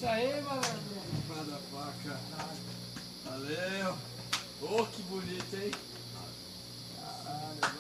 isso aí, malandro. Da faca. Valeu. Oh, que bonito, hein? Caralho.